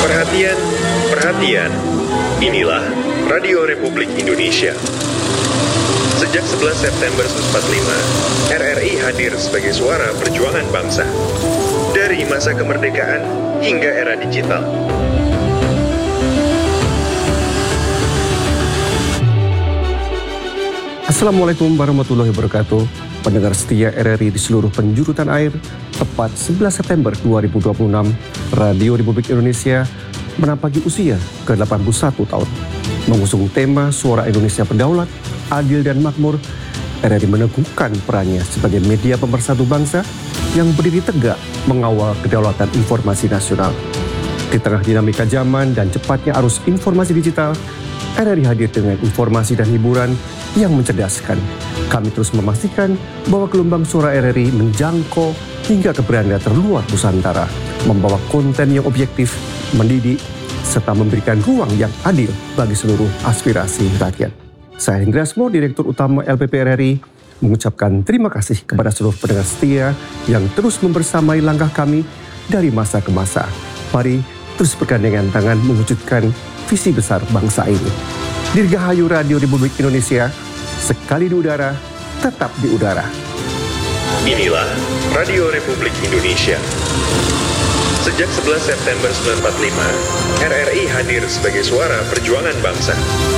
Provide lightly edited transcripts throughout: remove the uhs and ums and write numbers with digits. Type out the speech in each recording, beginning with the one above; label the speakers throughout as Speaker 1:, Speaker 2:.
Speaker 1: Perhatian, perhatian. Inilah Radio Republik Indonesia. Sejak 11 September 1945, RRI hadir sebagai suara perjuangan bangsa. Dari masa kemerdekaan hingga era digital.
Speaker 2: Assalamualaikum warahmatullahi wabarakatuh. Pendengar setia RRI di seluruh penjuru tanah air, tepat 11 September 2026, Radio Republik Indonesia menampaki usia ke-81 tahun. Mengusung tema Suara Indonesia Berdaulat, Adil dan Makmur, RRI meneguhkan perannya sebagai media pemersatu bangsa yang berdiri tegak mengawal kedaulatan informasi nasional. Di tengah dinamika zaman dan cepatnya arus informasi digital, RRI hadir dengan informasi dan hiburan yang mencerdaskan. Kami terus memastikan bahwa gelombang suara RRI menjangkau hingga ke beranda terluar Nusantara, membawa konten yang objektif, mendidik, serta memberikan ruang yang adil bagi seluruh aspirasi rakyat. Saya Hendra Asmo, Direktur Utama LPP RRI, mengucapkan terima kasih kepada seluruh pendengar setia yang terus membersamai langkah kami dari masa ke masa. Mari terus bergandengan tangan mewujudkan visi besar bangsa ini. Dirgahayu Radio Republik Indonesia, sekali di udara, tetap di udara.
Speaker 1: Inilah Radio Republik Indonesia. Sejak 11 September 1945, RRI hadir sebagai suara perjuangan bangsa.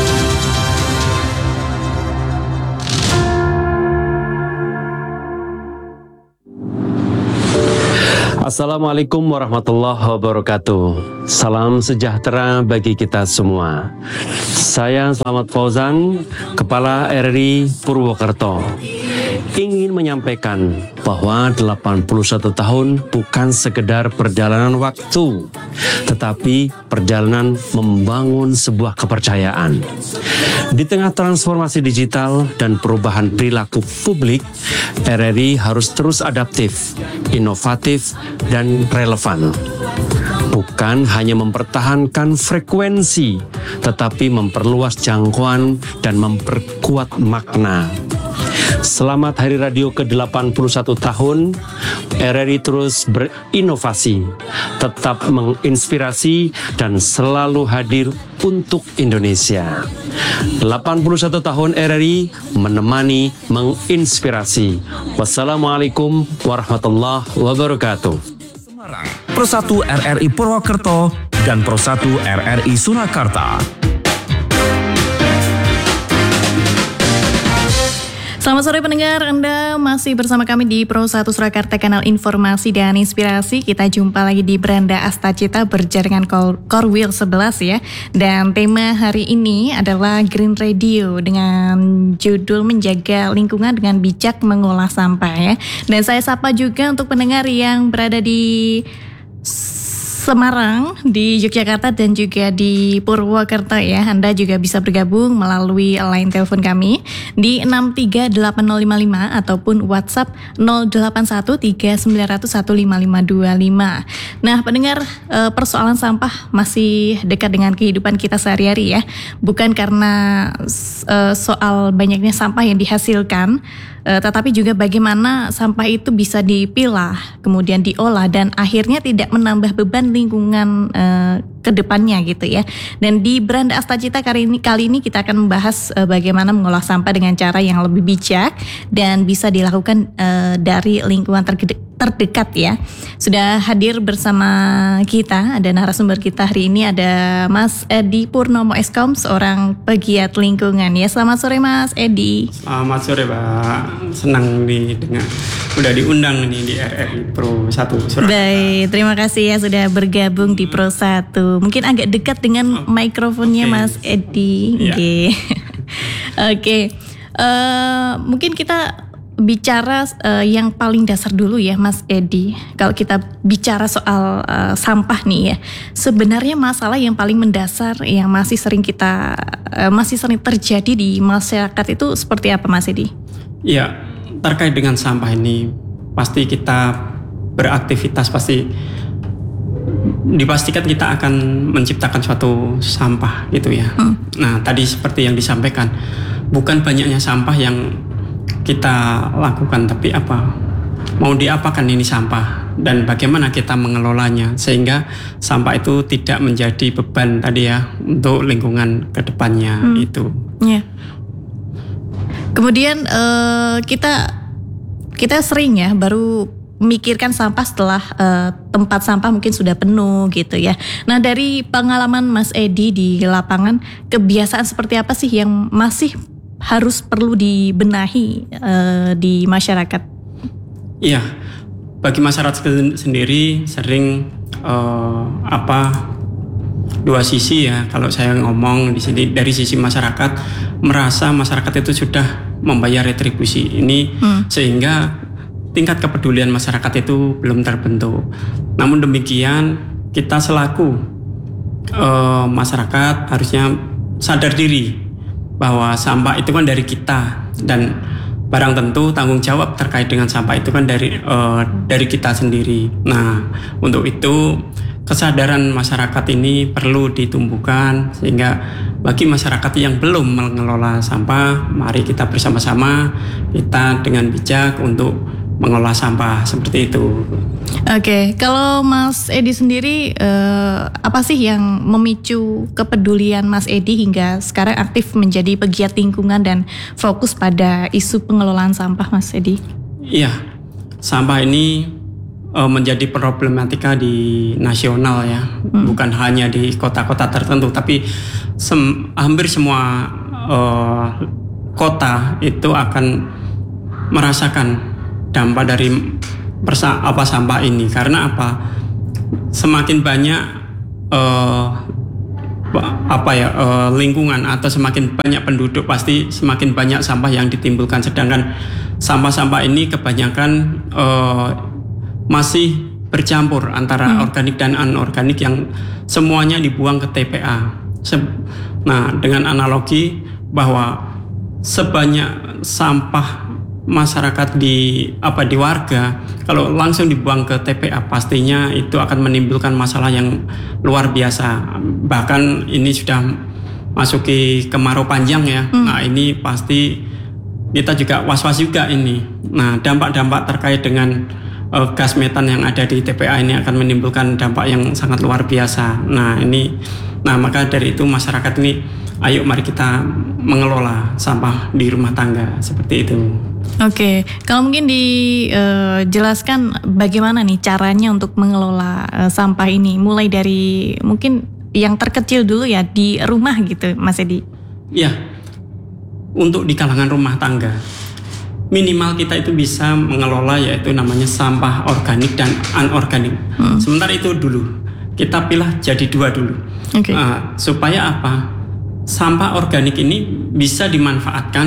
Speaker 3: Assalamualaikum warahmatullahi wabarakatuh. Salam sejahtera bagi kita semua. Saya Selamat Fauzan, Kepala RRI Purwokerto, ingin menyampaikan bahwa 81 tahun bukan sekedar perjalanan waktu, tetapi perjalanan membangun sebuah kepercayaan. Di tengah transformasi digital dan perubahan perilaku publik, RRI harus terus adaptif, inovatif, dan relevan. Bukan hanya mempertahankan frekuensi, tetapi memperluas jangkauan dan memperkuat makna. Selamat Hari Radio ke-81 tahun, RRI terus berinovasi, tetap menginspirasi dan selalu hadir untuk Indonesia. 81 tahun RRI menemani, menginspirasi. Wassalamualaikum warahmatullahi wabarakatuh.
Speaker 4: Pro1 RRI Purwokerto dan Pro1 RRI Surakarta.
Speaker 5: Selamat sore pendengar, Anda masih bersama kami di Pro1 Surakarta, kanal informasi dan inspirasi. Kita jumpa lagi di Beranda Astacita berjaringan Core Wheel 11 ya. Dan tema hari ini adalah Green Radio dengan judul Menjaga Lingkungan dengan Bijak Mengolah Sampah ya. Dan saya sapa juga untuk pendengar yang berada di Semarang, di Yogyakarta dan juga di Purwokerto ya. Anda juga bisa bergabung melalui line telepon kami di 6380055 ataupun WhatsApp 081391155525. Nah, pendengar, persoalan sampah masih dekat dengan kehidupan kita sehari-hari ya. Bukan karena soal banyaknya sampah yang dihasilkan, tetapi juga bagaimana sampah itu bisa dipilah, kemudian diolah dan akhirnya tidak menambah beban lingkungan ke depannya gitu ya. Dan di Beranda Astacita kali ini kita akan membahas bagaimana mengolah sampah dengan cara yang lebih bijak dan bisa dilakukan dari lingkungan terdekat ya. Sudah hadir bersama kita, ada narasumber kita hari ini, ada Mas Edi Purnomo Eskom, seorang pegiat lingkungan ya. Selamat sore Mas Edi.
Speaker 6: Selamat sore Pak, senang udah diundang nih di RRI Pro 1 Surakarta.
Speaker 5: Baik, terima kasih ya sudah bergabung di Pro 1. Mungkin agak dekat dengan mikrofonnya Mas Edi. Oke. Mungkin kita bicara yang paling dasar dulu ya Mas Edi. Kalau kita bicara soal sampah nih ya, sebenarnya masalah yang paling mendasar yang masih sering terjadi di masyarakat itu seperti apa Mas Edi?
Speaker 6: Ya, terkait dengan sampah ini pasti kita beraktivitas pasti dipastikan kita akan menciptakan suatu sampah gitu ya. Nah, tadi seperti yang disampaikan, bukan banyaknya sampah yang kita lakukan, tapi mau diapakan ini sampah dan bagaimana kita mengelolanya sehingga sampah itu tidak menjadi beban tadi ya untuk lingkungan ke depannya itu.
Speaker 5: Ya. Kemudian kita sering ya baru memikirkan sampah setelah tempat sampah mungkin sudah penuh gitu ya. Nah, dari pengalaman Mas Edi di lapangan, kebiasaan seperti apa sih yang masih harus perlu dibenahi di masyarakat?
Speaker 6: Iya, bagi masyarakat sendiri sering dua sisi ya. Kalau saya ngomong di sini dari sisi masyarakat, merasa masyarakat itu sudah membayar retribusi ini sehingga tingkat kepedulian masyarakat itu belum terbentuk. Namun demikian, kita selaku masyarakat harusnya sadar diri bahwa sampah itu kan dari kita dan barang tentu tanggung jawab terkait dengan sampah itu kan dari kita sendiri. Nah, untuk itu kesadaran masyarakat ini perlu ditumbuhkan sehingga bagi masyarakat yang belum mengelola sampah, mari kita bersama-sama kita dengan bijak untuk mengolah sampah seperti itu.
Speaker 5: Oke, kalau Mas Edi sendiri apa sih yang memicu kepedulian Mas Edi hingga sekarang aktif menjadi pegiat lingkungan dan fokus pada isu pengelolaan sampah, Mas Edi?
Speaker 6: Iya, sampah ini menjadi problematika di nasional ya, bukan hanya di kota-kota tertentu, tapi hampir semua kota itu akan merasakan dampak dari sampah ini. Karena apa? Semakin banyak lingkungan atau semakin banyak penduduk, pasti semakin banyak sampah yang ditimbulkan. Sedangkan sampah-sampah ini kebanyakan masih bercampur antara organik dan anorganik yang semuanya dibuang ke TPA. Nah, dengan analogi bahwa sebanyak sampah masyarakat di warga kalau langsung dibuang ke TPA pastinya itu akan menimbulkan masalah yang luar biasa. Bahkan ini sudah masuki kemarau panjang ya. Nah, ini pasti kita juga was-was juga ini. Nah, dampak-dampak terkait dengan gas metan yang ada di TPA ini akan menimbulkan dampak yang sangat luar biasa. Nah, maka dari itu masyarakat ini ayo mari kita mengelola sampah di rumah tangga seperti itu.
Speaker 5: Oke, kalau mungkin dijelaskan bagaimana nih caranya untuk mengelola sampah ini, mulai dari mungkin yang terkecil dulu ya di rumah gitu, Mas Edi.
Speaker 6: Ya, untuk di kalangan rumah tangga minimal kita itu bisa mengelola yaitu namanya sampah organik dan anorganik. Sementara itu dulu kita pilih jadi dua dulu.
Speaker 5: Okay.
Speaker 6: Supaya apa? Sampah organik ini bisa dimanfaatkan,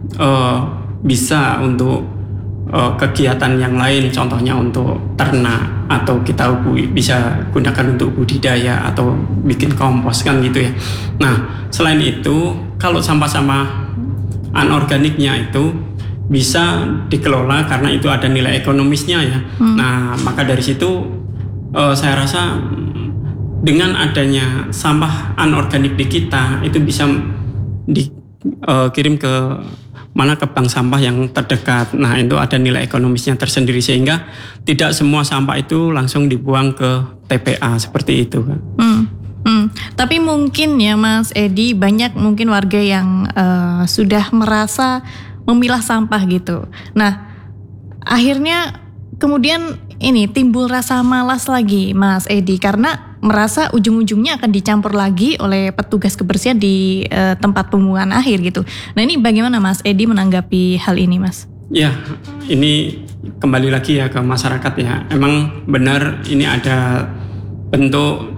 Speaker 6: bisa untuk kegiatan yang lain, contohnya untuk ternak atau kita bisa gunakan untuk budidaya atau bikin kompos kan gitu ya. Nah, selain itu kalau sampah-sampah anorganiknya itu bisa dikelola karena itu ada nilai ekonomisnya ya. Nah, maka dari situ saya rasa dengan adanya sampah anorganik di kita itu bisa dikirim ke bank sampah yang terdekat. Nah, itu ada nilai ekonomisnya tersendiri sehingga tidak semua sampah itu langsung dibuang ke TPA seperti itu kan.
Speaker 5: Tapi mungkin ya Mas Edi, banyak mungkin warga yang sudah merasa memilah sampah gitu. Nah, akhirnya kemudian ini timbul rasa malas lagi Mas Edi karena merasa ujung-ujungnya akan dicampur lagi oleh petugas kebersihan di tempat pembuangan akhir gitu. Nah, ini bagaimana Mas Edi menanggapi hal ini, Mas?
Speaker 6: Ya, ini kembali lagi ya ke masyarakat ya. Emang benar ini ada bentuk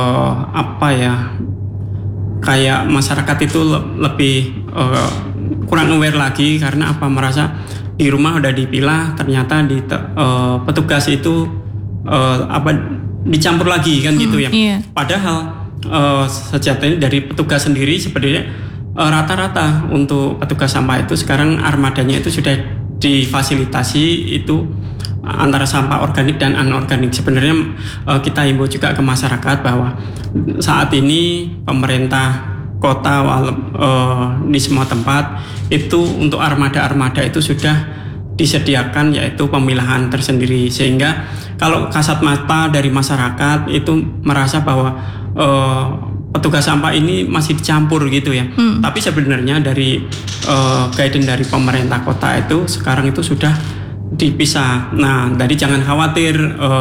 Speaker 6: kayak masyarakat itu lebih kurang aware lagi karena apa, merasa di rumah udah dipilah ternyata di petugas itu dicampur lagi kan gitu ya.
Speaker 5: Iya.
Speaker 6: Padahal sejatinya dari petugas sendiri sebenarnya rata-rata untuk petugas sampah itu sekarang armadanya itu sudah difasilitasi itu antara sampah organik dan anorganik. Sebenarnya kita himbau juga ke masyarakat bahwa saat ini pemerintah kota di semua tempat itu untuk armada-armada itu sudah disediakan yaitu pemilahan tersendiri, sehingga kalau kasat mata dari masyarakat itu merasa bahwa petugas sampah ini masih dicampur gitu ya. Tapi sebenarnya dari guidance dari pemerintah kota itu sekarang itu sudah dipisah. Nah, jadi jangan khawatir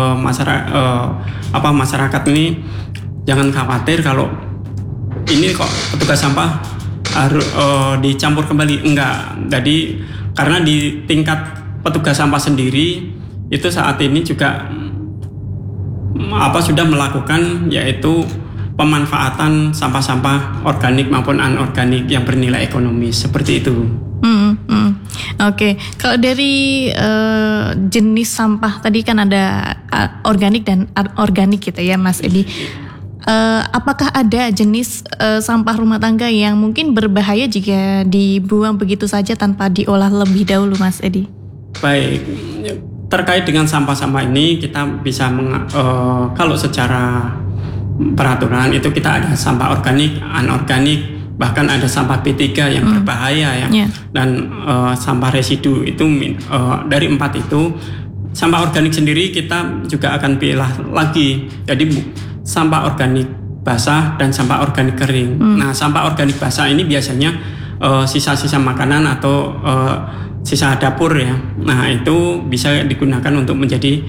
Speaker 6: masyarakat ini jangan khawatir kalau ini kok petugas sampah harus dicampur kembali, enggak. Jadi karena di tingkat petugas sampah sendiri itu saat ini juga sudah melakukan yaitu pemanfaatan sampah-sampah organik maupun anorganik yang bernilai ekonomis seperti itu.
Speaker 5: Oke. Kalau dari jenis sampah tadi kan ada organik dan anorganik gitu ya Mas Edi. Apakah ada jenis sampah rumah tangga yang mungkin berbahaya jika dibuang begitu saja tanpa diolah lebih dahulu, Mas Edi?
Speaker 6: Baik, terkait dengan sampah-sampah ini kita bisa kalau secara peraturan itu kita ada sampah organik, anorganik, bahkan ada sampah P3 yang berbahaya ya, dan sampah residu itu dari 4 itu. Sampah organik sendiri kita juga akan pilah lagi. Jadi sampah organik basah dan sampah organik kering. Nah, sampah organik basah ini biasanya sisa-sisa makanan atau sisa dapur ya. Nah, itu bisa digunakan untuk menjadi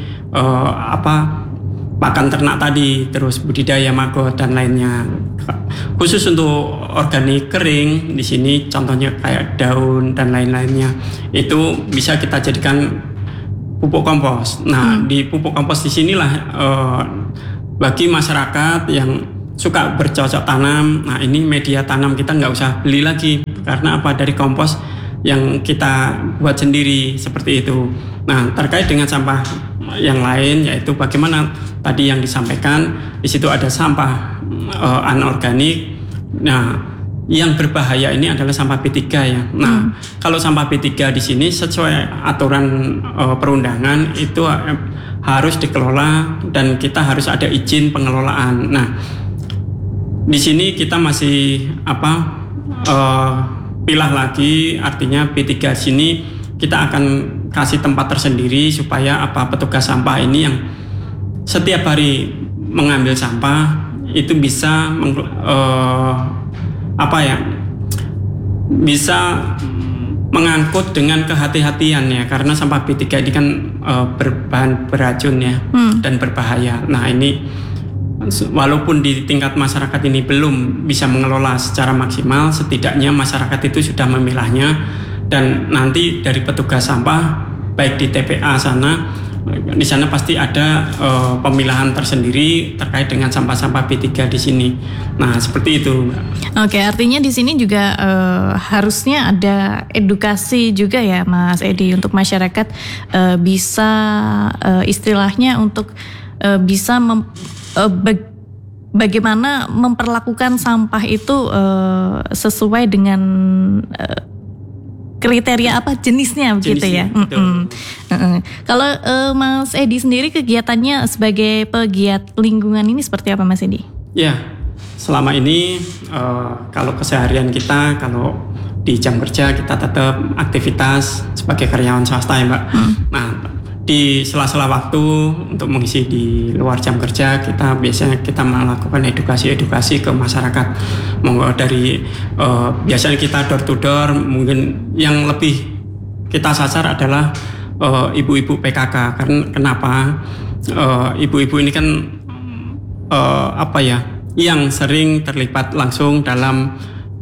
Speaker 6: pakan ternak tadi, terus budidaya maggot dan lainnya. Khusus untuk organik kering di sini contohnya kayak daun dan lain-lainnya itu bisa kita jadikan pupuk kompos. Nah, di pupuk kompos di sinilah bagi masyarakat yang suka bercocok tanam, nah ini media tanam kita nggak usah beli lagi karena dari kompos yang kita buat sendiri seperti itu. Nah, terkait dengan sampah yang lain yaitu bagaimana tadi yang disampaikan, di situ ada sampah anorganik. Nah, yang berbahaya ini adalah sampah P3 ya. Nah, kalau sampah P3 di sini sesuai aturan perundangan itu harus dikelola dan kita harus ada izin pengelolaan. Nah, di sini kita masih pilah lagi, artinya P3 sini kita akan kasih tempat tersendiri supaya petugas sampah ini yang setiap hari mengambil sampah itu bisa bisa mengangkut dengan kehati-hatian ya, karena sampah P3 ini kan berbahan beracun ya dan berbahaya. Nah, ini walaupun di tingkat masyarakat ini belum bisa mengelola secara maksimal, setidaknya masyarakat itu sudah memilahnya, dan nanti dari petugas sampah baik di TPA di sana pasti ada pemilahan tersendiri terkait dengan sampah-sampah P3 di sini. Nah, seperti itu.
Speaker 5: Oke, artinya di sini juga harusnya ada edukasi juga ya, Mas Edi, untuk masyarakat bisa istilahnya untuk bisa bagaimana memperlakukan sampah itu sesuai dengan kriteria jenisnya begitu ya. Kalau Mas Edi sendiri kegiatannya sebagai pegiat lingkungan ini seperti apa, Mas Edi?
Speaker 6: Ya, selama ini kalau keseharian kita, kalau di jam kerja kita tetap aktivitas sebagai karyawan swasta ya Mbak. Nah, di sela-sela waktu untuk mengisi di luar jam kerja biasanya kita melakukan edukasi ke masyarakat. Dari biasanya kita door to door, mungkin yang lebih kita sasar adalah ibu-ibu PKK. Karena kenapa? Ibu-ibu ini kan yang sering terlibat langsung dalam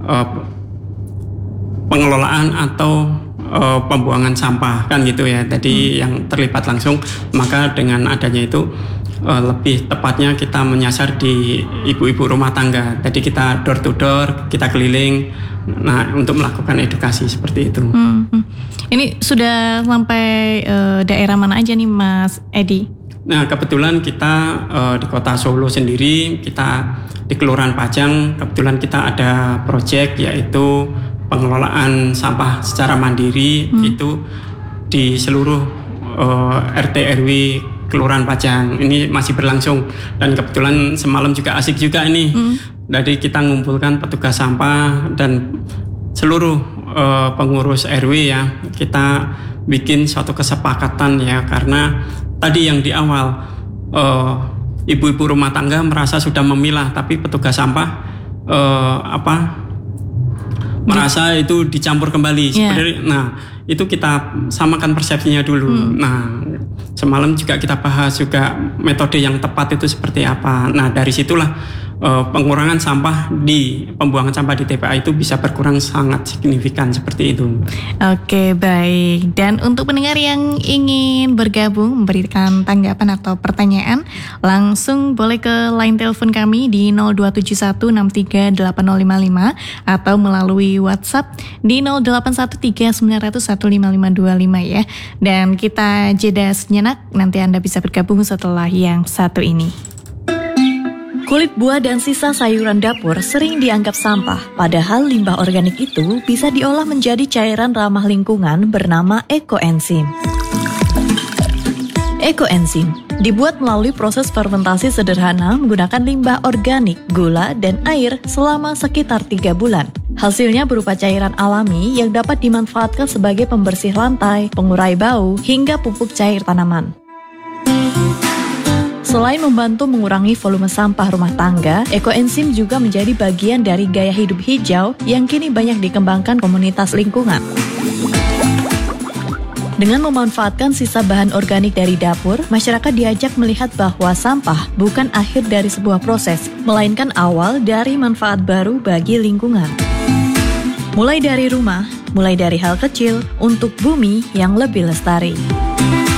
Speaker 6: pengelolaan atau pembuangan sampah kan gitu ya. Jadi yang terlibat langsung, maka dengan adanya itu lebih tepatnya kita menyasar di ibu-ibu rumah tangga. Jadi kita door to door, kita keliling, nah untuk melakukan edukasi seperti itu.
Speaker 5: Ini sudah sampai daerah mana aja nih, Mas Edi?
Speaker 6: Nah, kebetulan kita di kota Solo sendiri, kita di Kelurahan Pajang, kebetulan kita ada proyek yaitu pengelolaan sampah secara mandiri itu di seluruh RT RW Kelurahan Pajang. Ini masih berlangsung dan kebetulan semalam juga asik juga ini. Jadi kita ngumpulkan petugas sampah dan seluruh pengurus RW ya, kita bikin suatu kesepakatan ya, karena tadi yang di awal ibu-ibu rumah tangga merasa sudah memilah, tapi petugas sampah merasa itu dicampur kembali. Nah, itu kita samakan persepsinya dulu. Nah, semalam juga kita bahas juga metode yang tepat itu seperti apa. Nah, dari situlah pengurangan sampah di pembuangan sampah di TPA itu bisa berkurang sangat signifikan seperti itu.
Speaker 5: Oke, baik. Dan untuk pendengar yang ingin bergabung, memberikan tanggapan atau pertanyaan, langsung boleh ke line telepon kami di 02716380055 atau melalui WhatsApp di 081390155525 ya. Dan kita jeda sejenak, nanti Anda bisa bergabung setelah yang satu ini.
Speaker 7: Kulit buah dan sisa sayuran dapur sering dianggap sampah, padahal limbah organik itu bisa diolah menjadi cairan ramah lingkungan bernama ekoenzim. Ekoenzim dibuat melalui proses fermentasi sederhana menggunakan limbah organik, gula, dan air selama sekitar 3 bulan. Hasilnya berupa cairan alami yang dapat dimanfaatkan sebagai pembersih lantai, pengurai bau, hingga pupuk cair tanaman. Selain membantu mengurangi volume sampah rumah tangga, ekoenzim juga menjadi bagian dari gaya hidup hijau yang kini banyak dikembangkan komunitas lingkungan. Dengan memanfaatkan sisa bahan organik dari dapur, masyarakat diajak melihat bahwa sampah bukan akhir dari sebuah proses, melainkan awal dari manfaat baru bagi lingkungan. Mulai dari rumah, mulai dari hal kecil untuk bumi yang lebih lestari.